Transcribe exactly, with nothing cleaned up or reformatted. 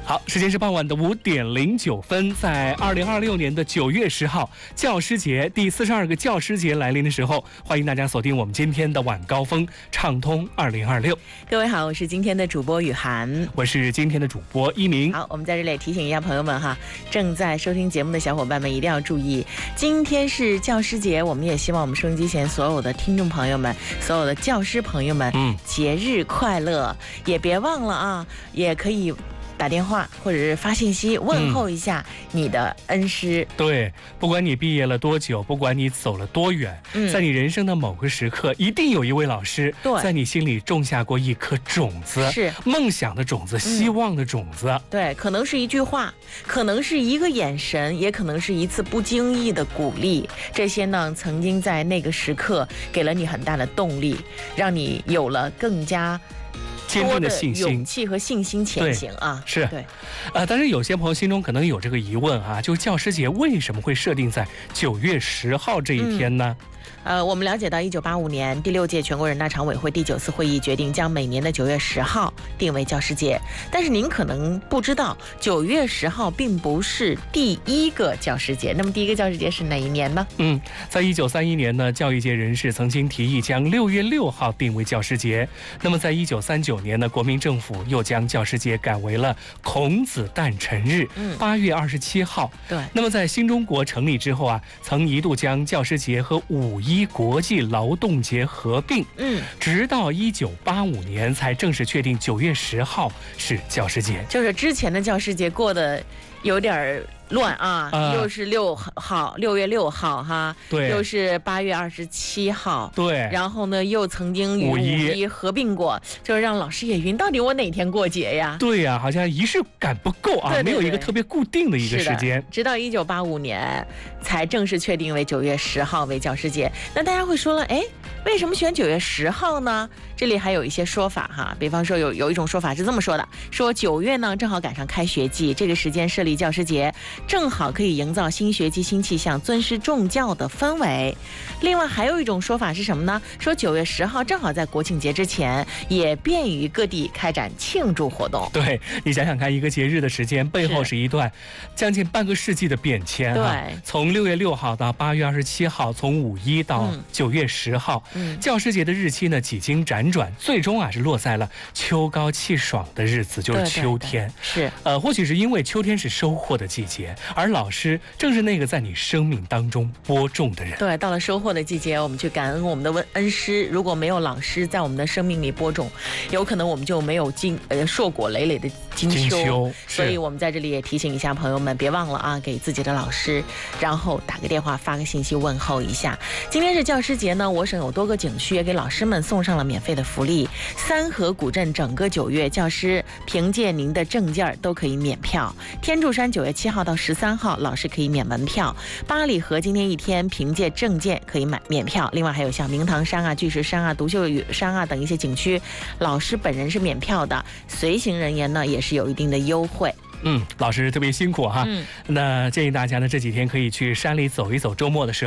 好，时间是傍晚的五点零九分，在二零二六年的九月十号，教师节第四十二个教师节来临的时候，欢迎大家锁定我们今天的晚高峰，畅通二零二六。 各位好，我是今天的主播雨涵， 我是今天的主播一鸣。 好，我们在这里提醒一下朋友们哈，正在收听节目的小伙伴们一定要注意，今天是教师节，我们也希望我们收音机前所有的听众朋友们，所有的教师朋友们，嗯，节日快乐，也别忘了啊，也可以打电话或者是发信息问候一下你的恩师、 嗯、对，不管你毕业了多久，不管你走了多远、嗯、在你人生的某个时刻，一定有一位老师在你心里种下过一颗种子， 是梦想的种子，希望的种子、嗯、 对，可能是一句话，可能是一个眼神，也可能是一次不经意的鼓励，这些呢曾经在那个时刻给了你很大的动力，让你有了更加坚定的信心、 勇气和信心前行啊！ 是对， 呃，但是有些朋友心中可能有这个疑问啊，就教师节为什么会设定在九月十号这一天呢？嗯呃，我们了解到，一九八五年第六届全国人大常委会第九次会议决定将每年的九月十号定为教师节。但是您可能不知道，九月十号并不是第一个教师节。那么第一个教师节是哪一年呢？ 嗯，在一九三一年呢，教育界人士曾经提议将六月六号定为教师节。那么在一九三九年呢，国民政府又将教师节改为了孔子诞辰日，八月二十七号。 对。 那么在新中国成立之后啊，曾一度将教师节和五一国际劳动节合并，嗯，直到一九八五年才正式确定九月十号是教师节。 就是之前的教师节过得有点乱啊，呃、又是六号，六月六号哈， 对， 又是八月二十七号， 对， 然后呢，又曾经与五一合并过，就是让老师也晕，到底我哪天过节呀？ 对呀、啊，好像仪式感不够啊， 对对对， 没有一个特别固定的一个时间。 直到一九八五年才正式确定为九月十号为教师节。那大家会说了，哎，为什么选九月十号呢？这里还有一些说法哈，比方说有有一种说法是这么说的，说九月呢正好赶上开学季，这个时间设立教师节，正好可以营造新学期新气象、尊师重教的氛围。另外还有一种说法是什么呢？说九月十号正好在国庆节之前，也便于各地开展庆祝活动。 对，你想想看，一个节日的时间背后是一段将近半个世纪的变迁、啊、 对， 从六月六号到八月二十七号，从五一到九月十号、嗯、教师节的日期呢几经辗转，最终啊是落在了秋高气爽的日子，就是秋天。 对对对，是呃，或许是因为秋天是收获的季节，而老师正是那个在你生命当中播种的人。 对，到了收获的季节，我们去感恩我们的恩师。如果没有老师在我们的生命里播种，有可能我们就没有金呃硕果累累的金秋。 金秋， 所以我们在这里也提醒一下朋友们，别忘了啊，给自己的老师，然后打个电话、发个信息问候一下。今天是教师节呢，我省有多个景区也给老师们送上了免费的福利。三河古镇整个九月，教师凭借您的证件都可以免票。天柱山九月七号到十三号，老师可以免门票。八里河今天一天凭借证件可以买免票。另外还有像明堂山啊、巨石山啊、独秀山啊等一些景区，老师本人是免票的，随行人员呢也是有一定的优惠。 嗯，老师特别辛苦哈。嗯，那建议大家呢这几天可以去山里走一走，周末的时候。